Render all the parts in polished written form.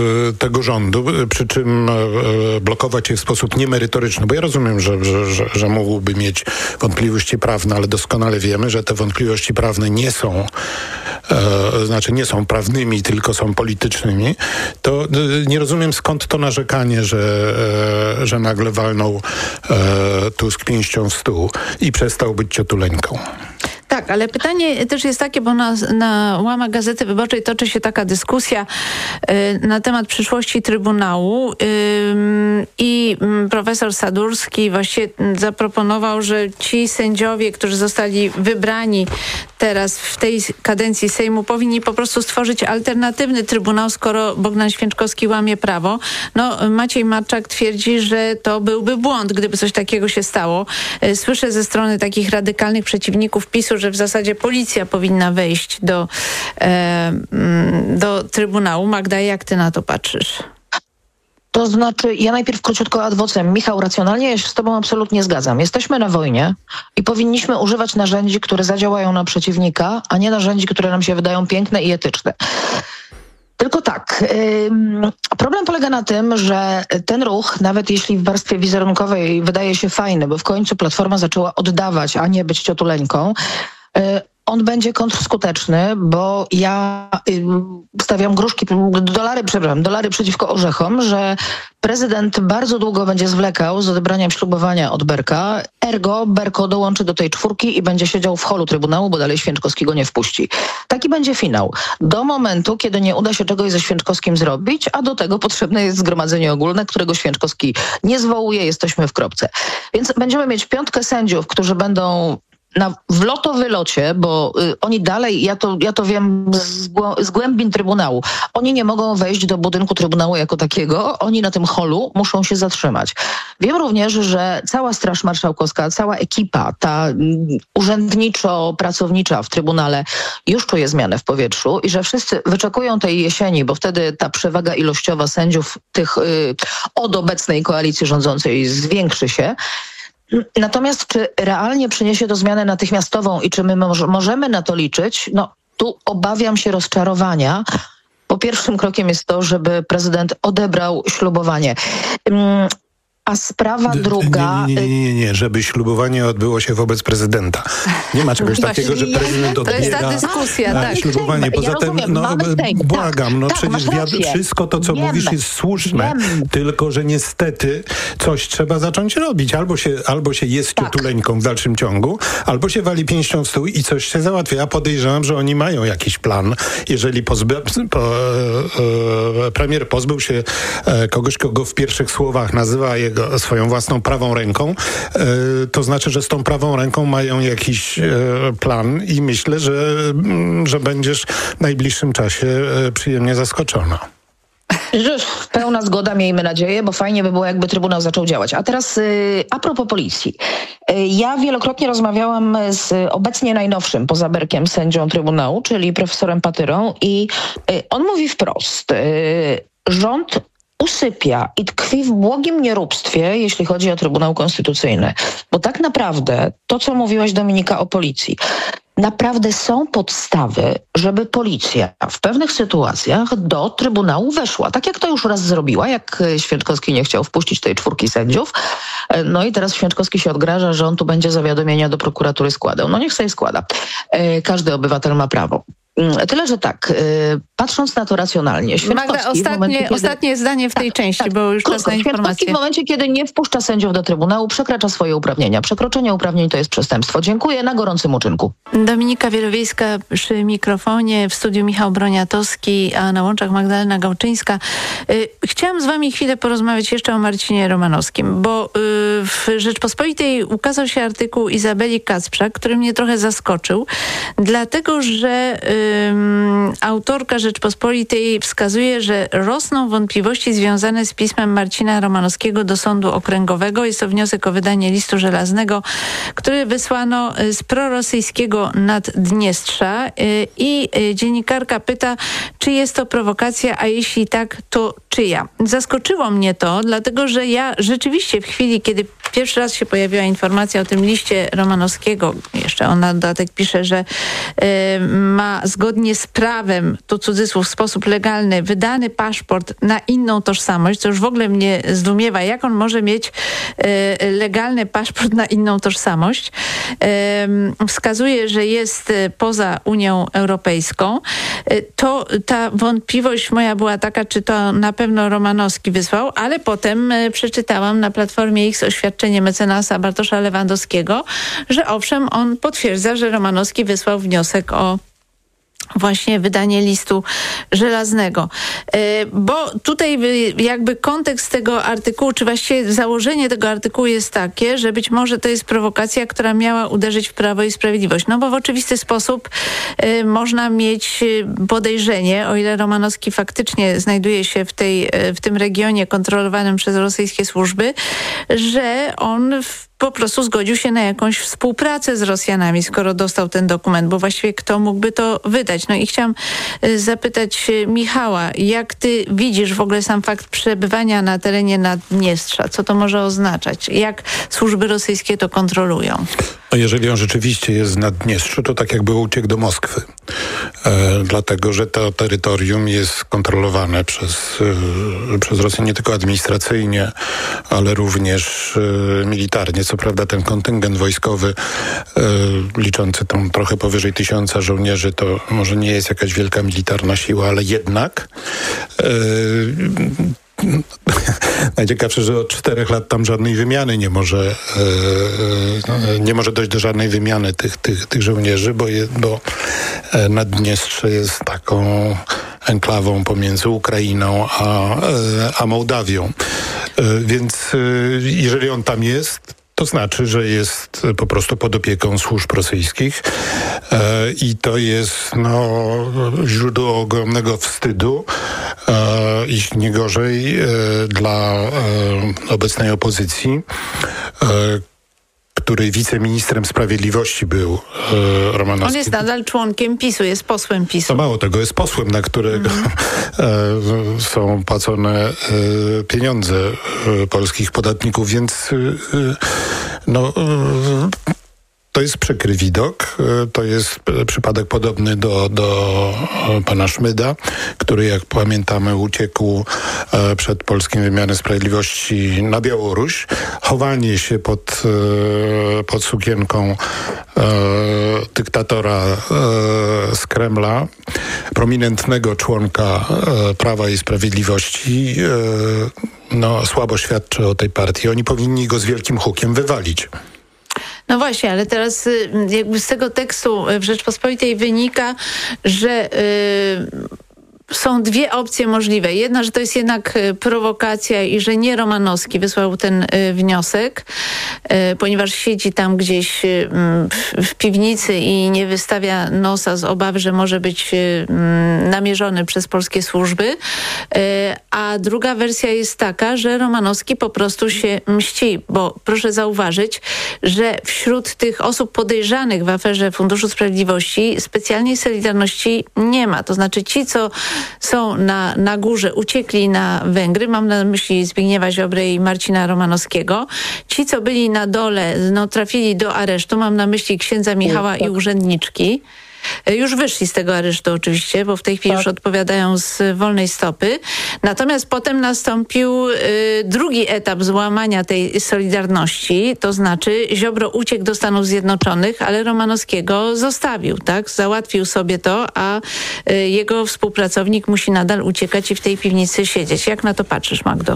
tego rządu, przy czym blokować je w sposób niemerytoryczny, bo ja rozumiem, że mógłby mieć wątpliwości prawne, ale doskonale wiemy, że te wątpliwości prawne nie są prawnymi, tylko są politycznymi, to nie rozumiem, skąd to narzekanie, że nagle walnął Tusk pięścią w stół i przestał być ciotuleńką. Tak, ale pytanie też jest takie, bo na łamach Gazety Wyborczej toczy się taka dyskusja na temat przyszłości Trybunału i profesor Sadurski właściwie zaproponował, że ci sędziowie, którzy zostali wybrani teraz w tej kadencji Sejmu, powinni po prostu stworzyć alternatywny Trybunał, skoro Bogdan Święczkowski łamie prawo. No, Maciej Marczak twierdzi, że to byłby błąd, gdyby coś takiego się stało. Słyszę ze strony takich radykalnych przeciwników PiS-u, że w zasadzie policja powinna wejść do Trybunału. Magda, jak ty na to patrzysz? To znaczy, ja najpierw króciutko ad vocem. Michał, racjonalnie ja się z tobą absolutnie zgadzam. Jesteśmy na wojnie i powinniśmy używać narzędzi, które zadziałają na przeciwnika, a nie narzędzi, które nam się wydają piękne i etyczne. Tylko tak, problem polega na tym, że ten ruch, nawet jeśli w warstwie wizerunkowej wydaje się fajny, bo w końcu Platforma zaczęła oddawać, a nie być ciotuleńką, on będzie kontrskuteczny, bo ja stawiam dolary przeciwko orzechom, że prezydent bardzo długo będzie zwlekał z odebraniem ślubowania od Berka, ergo Berko dołączy do tej czwórki i będzie siedział w holu Trybunału, bo dalej Święczkowskiego nie wpuści. Taki będzie finał. Do momentu, kiedy nie uda się czegoś ze Święczkowskim zrobić, a do tego potrzebne jest zgromadzenie ogólne, którego Święczkowski nie zwołuje, jesteśmy w kropce. Więc będziemy mieć 5 sędziów, którzy będą w lotowylocie, bo oni dalej, ja to wiem z głębin Trybunału, oni nie mogą wejść do budynku Trybunału jako takiego, oni na tym holu muszą się zatrzymać. Wiem również, że cała Straż Marszałkowska, cała ekipa, ta urzędniczo-pracownicza w Trybunale już czuje zmianę w powietrzu i że wszyscy wyczekują tej jesieni, bo wtedy ta przewaga ilościowa sędziów tych od obecnej koalicji rządzącej zwiększy się. Natomiast czy realnie przyniesie to zmianę natychmiastową i czy my możemy na to liczyć? No tu obawiam się rozczarowania, bo pierwszym krokiem jest to, żeby prezydent odebrał ślubowanie. A sprawa druga... Nie, żeby ślubowanie odbyło się wobec prezydenta. Nie ma czegoś takiego, że prezydent odbiera to jest ta dyskusja, tak. ślubowanie. Poza tym, błagam, tak, przecież wszystko to, co mówisz, jest słuszne, tylko że niestety coś trzeba zacząć robić. Albo się jest ciotuleńką w dalszym ciągu, albo się wali pięścią w stół i coś się załatwia. Ja podejrzewam, że oni mają jakiś plan. Jeżeli premier pozbył się kogoś, kogo w pierwszych słowach nazywa swoją własną prawą ręką, to znaczy, że z tą prawą ręką mają jakiś plan i myślę, że będziesz w najbliższym czasie przyjemnie zaskoczona. Pełna zgoda, miejmy nadzieję, bo fajnie by było, jakby Trybunał zaczął działać. A teraz a propos policji. Ja wielokrotnie rozmawiałam z obecnie najnowszym poza Berkiem sędzią Trybunału, czyli profesorem Patyrą i on mówi wprost, rząd usypia i tkwi w błogim nieróbstwie, jeśli chodzi o Trybunał Konstytucyjny. Bo tak naprawdę to, co mówiłaś, Dominika, o policji, naprawdę są podstawy, żeby policja w pewnych sytuacjach do Trybunału weszła. Tak jak to już raz zrobiła, jak Święczkowski nie chciał wpuścić tej 4 sędziów. No i teraz Święczkowski się odgraża, że on tu będzie zawiadomienia do prokuratury składał. No niech sobie składa. Każdy obywatel ma prawo. Tyle, że tak, patrząc na to racjonalnie. Magda, ostatnie zdanie w tej części, bo już czas na informację. W momencie, kiedy nie wpuszcza sędziów do Trybunału, przekracza swoje uprawnienia. Przekroczenie uprawnień to jest przestępstwo. Dziękuję, na gorącym uczynku. Dominika Wielowiejska przy mikrofonie, w studiu Michał Broniatowski, a na łączach Magdalena Gałczyńska. Chciałam z wami chwilę porozmawiać jeszcze o Marcinie Romanowskim, bo w Rzeczpospolitej ukazał się artykuł Izabeli Kacprzak, który mnie trochę zaskoczył, dlatego, że autorka Rzeczpospolitej wskazuje, że rosną wątpliwości związane z pismem Marcina Romanowskiego do Sądu Okręgowego. Jest to wniosek o wydanie listu żelaznego, który wysłano z prorosyjskiego Naddniestrza i dziennikarka pyta, czy jest to prowokacja, a jeśli tak, to czyja. Zaskoczyło mnie to, dlatego że ja rzeczywiście w chwili, kiedy pierwszy raz się pojawiła informacja o tym liście Romanowskiego, jeszcze on na dodatek pisze, że ma zgodnie z prawem, tu cudzysłów, w sposób legalny, wydany paszport na inną tożsamość, co już w ogóle mnie zdumiewa, jak on może mieć legalny paszport na inną tożsamość. Wskazuje, że jest poza Unią Europejską. To ta wątpliwość moja była taka, czy to na pewno Romanowski wysłał, ale potem przeczytałam na Platformie X oświadczenie mecenasa Bartosza Lewandowskiego, że owszem, on potwierdza, że Romanowski wysłał wniosek o właśnie wydanie listu żelaznego. Bo tutaj jakby kontekst tego artykułu, czy właściwie założenie tego artykułu jest takie, że być może to jest prowokacja, która miała uderzyć w Prawo i Sprawiedliwość. No bo w oczywisty sposób można mieć podejrzenie, o ile Romanowski faktycznie znajduje się w tym regionie kontrolowanym przez rosyjskie służby, że on po prostu zgodził się na jakąś współpracę z Rosjanami, skoro dostał ten dokument, bo właściwie kto mógłby to wydać? No i chciałam zapytać Michała, jak ty widzisz w ogóle sam fakt przebywania na terenie Naddniestrza? Co to może oznaczać? Jak służby rosyjskie to kontrolują? No jeżeli on rzeczywiście jest w Naddniestrzu, to tak jakby uciekł do Moskwy. Dlatego, że to terytorium jest kontrolowane przez Rosję nie tylko administracyjnie, ale również militarnie. Co prawda ten kontyngent wojskowy liczący tam trochę powyżej 1000 żołnierzy to może nie jest jakaś wielka militarna siła, ale jednak najciekawsze, że od 4 lat tam żadnej wymiany nie może dojść do żadnej wymiany tych żołnierzy, bo Naddniestrze jest taką enklawą pomiędzy Ukrainą a Mołdawią. Więc jeżeli on tam jest, to znaczy, że jest po prostu pod opieką służb rosyjskich i to jest źródło ogromnego wstydu, jeśli nie gorzej, dla obecnej opozycji, której wiceministrem sprawiedliwości był Romanowski. On jest nadal członkiem PiS-u, jest posłem PiS-u. No mało tego, jest posłem, na którego są płacone pieniądze polskich podatników, więc to jest przykry widok. To jest przypadek podobny do pana Szmyda, który, jak pamiętamy, uciekł przed polskim wymiarem sprawiedliwości na Białoruś. Chowanie się pod sukienką dyktatora z Kremla, prominentnego członka Prawa i Sprawiedliwości, słabo świadczy o tej partii. Oni powinni go z wielkim hukiem wywalić. No właśnie, ale teraz jakby z tego tekstu w Rzeczpospolitej wynika, że są dwie opcje możliwe. Jedna, że to jest jednak prowokacja i że nie Romanowski wysłał ten wniosek, ponieważ siedzi tam gdzieś w piwnicy i nie wystawia nosa z obawy, że może być namierzony przez polskie służby. A druga wersja jest taka, że Romanowski po prostu się mści, bo proszę zauważyć, że wśród tych osób podejrzanych w aferze Funduszu Sprawiedliwości specjalnej solidarności nie ma. To znaczy ci, co są na górze, uciekli na Węgry, mam na myśli Zbigniewa Ziobrę i Marcina Romanowskiego. Ci, co byli na dole, trafili do aresztu, mam na myśli księdza Michała i urzędniczki. Już wyszli z tego aresztu oczywiście, bo w tej chwili już odpowiadają z wolnej stopy. Natomiast potem nastąpił drugi etap złamania tej solidarności, to znaczy Ziobro uciekł do Stanów Zjednoczonych, ale Romanowskiego zostawił, tak? Załatwił sobie to, a jego współpracownik musi nadal uciekać i w tej piwnicy siedzieć. Jak na to patrzysz, Magdo?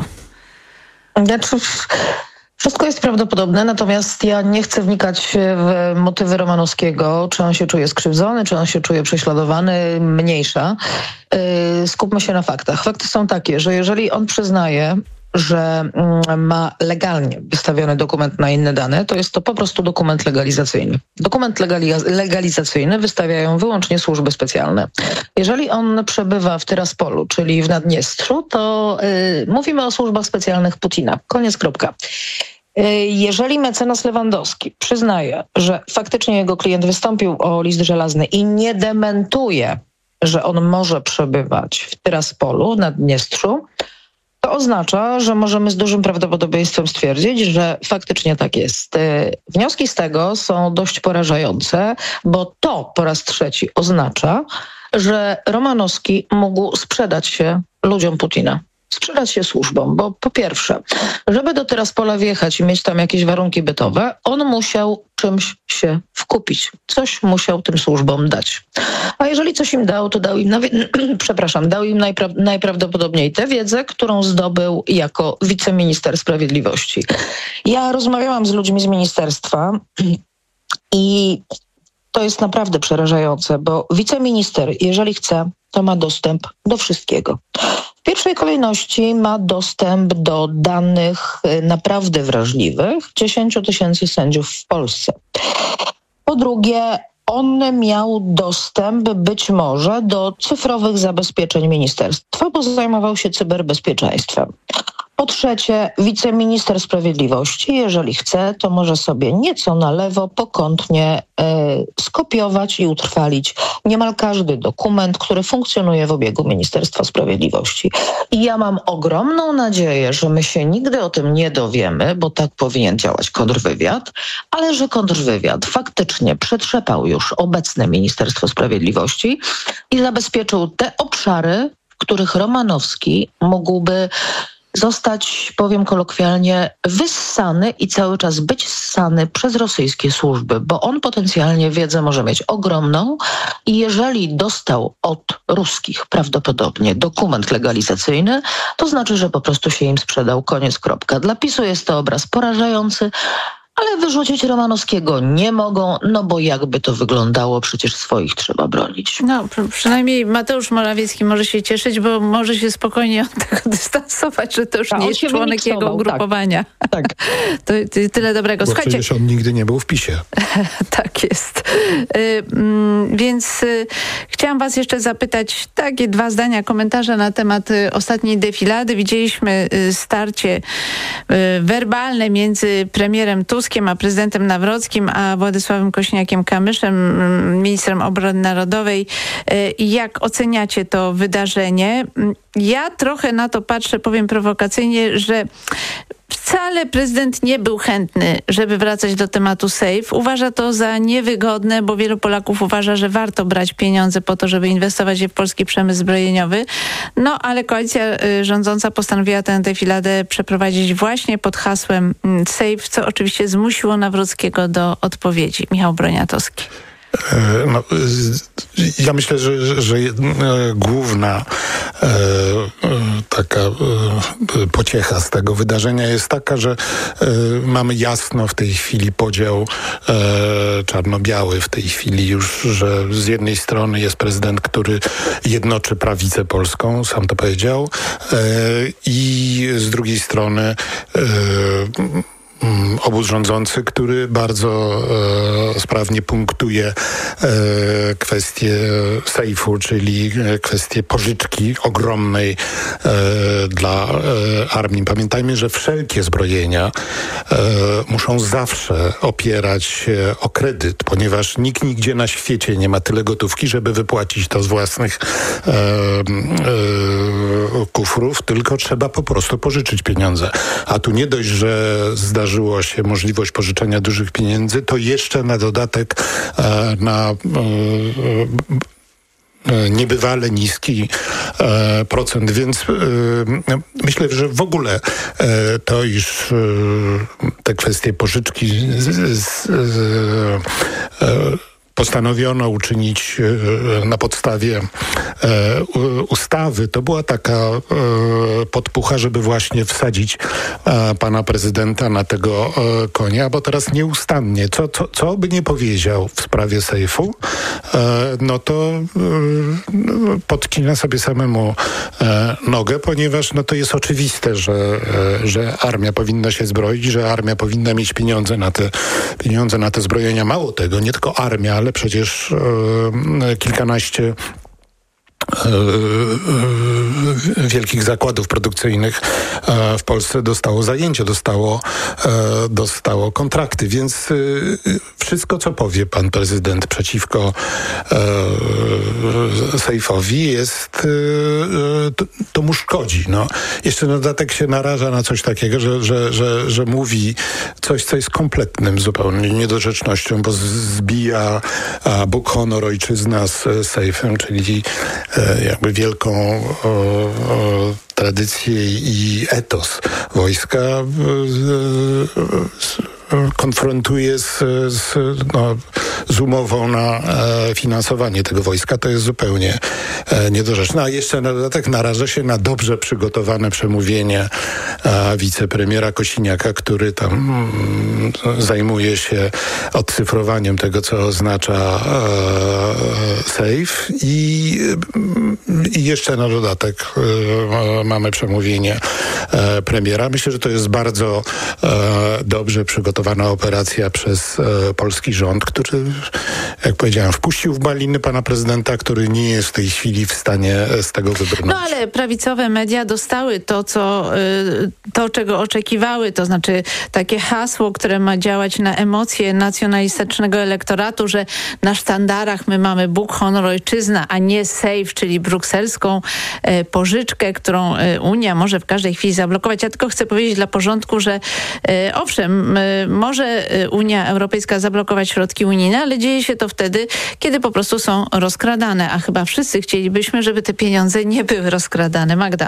Wszystko jest prawdopodobne, natomiast ja nie chcę wnikać w motywy Romanowskiego, czy on się czuje skrzywdzony, czy on się czuje prześladowany, mniejsza. Skupmy się na faktach. Fakty są takie, że jeżeli on przyznaje, że ma legalnie wystawiony dokument na inne dane, to jest to po prostu dokument legalizacyjny. Dokument legalizacyjny wystawiają wyłącznie służby specjalne. Jeżeli on przebywa w Tyraspolu, czyli w Naddniestrzu, to mówimy o służbach specjalnych Putina. Koniec, kropka. Jeżeli mecenas Lewandowski przyznaje, że faktycznie jego klient wystąpił o list żelazny i nie dementuje, że on może przebywać w Tyraspolu, w Naddniestrzu, oznacza, że możemy z dużym prawdopodobieństwem stwierdzić, że faktycznie tak jest. Wnioski z tego są dość porażające, bo to po raz trzeci oznacza, że Romanowski mógł sprzedać się ludziom Putina. Sprzedać się służbom, bo po pierwsze, żeby do Tyraspola wjechać i mieć tam jakieś warunki bytowe, on musiał czymś się wkupić. Coś musiał tym służbom dać. A jeżeli coś im dał, to dał im, dał im najprawdopodobniej tę wiedzę, którą zdobył jako wiceminister sprawiedliwości. Ja rozmawiałam z ludźmi z ministerstwa i to jest naprawdę przerażające, bo wiceminister, jeżeli chce, to ma dostęp do wszystkiego. W pierwszej kolejności ma dostęp do danych naprawdę wrażliwych 10 000 sędziów w Polsce. Po drugie, on miał dostęp być może do cyfrowych zabezpieczeń ministerstwa, bo zajmował się cyberbezpieczeństwem. Po trzecie, wiceminister sprawiedliwości, jeżeli chce, to może sobie nieco na lewo, pokątnie skopiować i utrwalić niemal każdy dokument, który funkcjonuje w obiegu Ministerstwa Sprawiedliwości. I ja mam ogromną nadzieję, że my się nigdy o tym nie dowiemy, bo tak powinien działać kontrwywiad, ale że kontrwywiad faktycznie przetrzepał już obecne Ministerstwo Sprawiedliwości i zabezpieczył te obszary, w których Romanowski mógłby zostać, powiem kolokwialnie, wyssany i cały czas być ssany przez rosyjskie służby, bo on potencjalnie wiedzę może mieć ogromną i jeżeli dostał od ruskich prawdopodobnie dokument legalizacyjny, to znaczy, że po prostu się im sprzedał, koniec, kropka. Dla PiS-u jest to obraz porażający, ale wyrzucić Romanowskiego nie mogą, no bo jakby to wyglądało, przecież swoich trzeba bronić. No, przynajmniej Mateusz Morawiecki może się cieszyć, bo może się spokojnie od tego dystansować, że to już nie jest członek jego ugrupowania. Tak. To tyle dobrego. Bo przecież on nigdy nie był w PiS-ie. Tak jest. Więc chciałam was jeszcze zapytać takie 2 zdania, komentarze na temat ostatniej defilady. Widzieliśmy starcie werbalne między premierem Tuskiem a prezydentem Nawrockim, a Władysławem Kośniakiem-Kamyszem, ministrem obrony narodowej. Jak oceniacie to wydarzenie? Ja trochę na to patrzę, powiem prowokacyjnie, że wcale prezydent nie był chętny, żeby wracać do tematu SAFE. Uważa to za niewygodne, bo wielu Polaków uważa, że warto brać pieniądze po to, żeby inwestować je w polski przemysł zbrojeniowy. No, ale koalicja rządząca postanowiła tę defiladę przeprowadzić właśnie pod hasłem SAFE, co oczywiście zmusiło Nawrockiego do odpowiedzi. Michał Broniatowski. No, ja myślę, że główna taka pociecha z tego wydarzenia jest taka, że mamy jasno w tej chwili podział czarno-biały w tej chwili już, że z jednej strony jest prezydent, który jednoczy prawicę polską, sam to powiedział, i z drugiej strony obóz rządzący, który bardzo sprawnie punktuje kwestię sejfu, czyli kwestię pożyczki ogromnej dla armii. Pamiętajmy, że wszelkie zbrojenia muszą zawsze opierać się o kredyt, ponieważ nikt nigdzie na świecie nie ma tyle gotówki, żeby wypłacić to z własnych kufrów, tylko trzeba po prostu pożyczyć pieniądze. A tu nie dość, że zdarzyło się możliwość pożyczenia dużych pieniędzy, to jeszcze na dodatek na niebywale niski procent, więc myślę, że w ogóle to, iż te kwestie pożyczki postanowiono uczynić na podstawie ustawy. To była taka podpucha, żeby właśnie wsadzić pana prezydenta na tego konia, bo teraz nieustannie, co by nie powiedział w sprawie sejfu, no to podcina sobie samemu nogę, ponieważ no to jest oczywiste, że armia powinna się zbroić, że armia powinna mieć pieniądze na te zbrojenia. Mało tego, nie tylko armia, ale przecież kilkanaście wielkich zakładów produkcyjnych w Polsce dostało zajęcie, dostało kontrakty, więc wszystko, co powie pan prezydent przeciwko Sejfowi, jest to mu szkodzi. No. Jeszcze na dodatek się naraża na coś takiego, że mówi coś, co jest kompletnym zupełnie niedorzecznością, bo zbija Bóg, honor, ojczyzna z Sejfem, czyli jakby wielką tradycję i etos wojska konfrontuje z umową na finansowanie tego wojska. To jest zupełnie niedorzeczne. A jeszcze na dodatek naraża się na dobrze przygotowane przemówienie wicepremiera Kosiniaka, który tam zajmuje się odcyfrowaniem tego, co oznacza Sejf i jeszcze na dodatek mamy przemówienie premiera. Myślę, że to jest bardzo dobrze przygotowana operacja przez polski rząd, który, jak powiedziałem, wpuścił w baliny pana prezydenta, który nie jest w tej chwili w stanie z tego wybrnąć. No ale prawicowe media dostały to, czego oczekiwały, to znaczy takie hasło, które ma działać na emocje nacjonalistycznego elektoratu, że na sztandarach my mamy Bóg, honor, ojczyzna, a nie Sejf, czyli brukselską pożyczkę, którą Unia może w każdej chwili zablokować. Ja tylko chcę powiedzieć dla porządku, że owszem, może Unia Europejska zablokować środki unijne, ale dzieje się to wtedy, kiedy po prostu są rozkradane, a chyba wszyscy chcielibyśmy, żeby te pieniądze nie były rozkradane. Magda.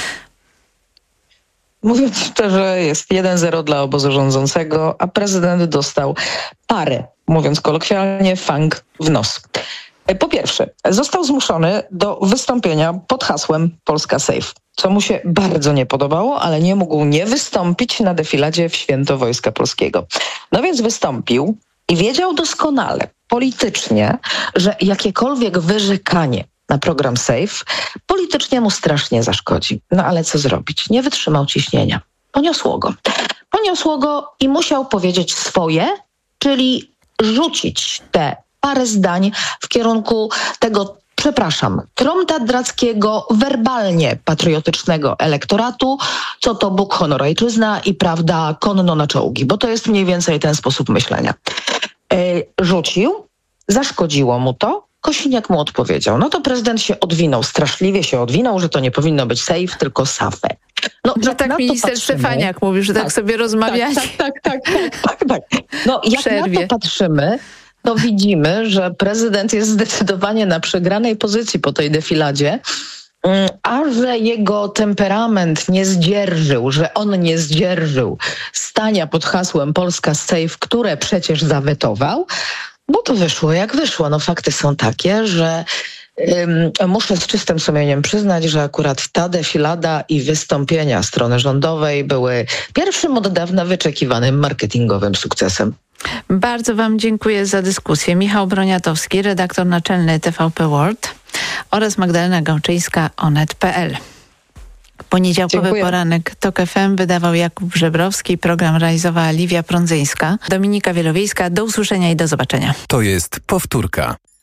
Mówiąc szczerze, jest 1-0 dla obozu rządzącego, a prezydent dostał parę, mówiąc kolokwialnie, fang w nos. Po pierwsze, został zmuszony do wystąpienia pod hasłem Polska Safe, co mu się bardzo nie podobało, ale nie mógł nie wystąpić na defiladzie w Święto Wojska Polskiego. No więc wystąpił i wiedział doskonale, politycznie, że jakiekolwiek wyrzekanie na program Safe politycznie mu strasznie zaszkodzi. No ale co zrobić? Nie wytrzymał ciśnienia. Poniosło go i musiał powiedzieć swoje, czyli rzucić te parę zdań w kierunku tego, tromtadrackiego, werbalnie patriotycznego elektoratu, co to Bóg, honor, ojczyzna i prawda konno na czołgi, bo to jest mniej więcej ten sposób myślenia. Rzucił, zaszkodziło mu to, Kosiniak mu odpowiedział. No to prezydent się odwinął, straszliwie się odwinął, że to nie powinno być Sejf, tylko SAFE. No, że tak minister Szczepaniak mówił, że tak sobie rozmawiali. Tak. No jak na to patrzymy, to widzimy, że prezydent jest zdecydowanie na przegranej pozycji po tej defiladzie, a że jego temperament nie zdzierżył, że on nie zdzierżył stania pod hasłem Polska Safe, które przecież zawetował, bo to wyszło jak wyszło. No fakty są takie, że muszę z czystym sumieniem przyznać, że akurat ta defilada i wystąpienia strony rządowej były pierwszym od dawna wyczekiwanym marketingowym sukcesem. Bardzo wam dziękuję za dyskusję. Michał Broniatowski, redaktor naczelny TVP World oraz Magdalena Gałczyńska, onet.pl. Poniedziałkowy poranek TOK FM wydawał Jakub Żebrowski, program realizowała Liwia Prądzyńska. Dominika Wielowiejska, do usłyszenia i do zobaczenia. To jest powtórka.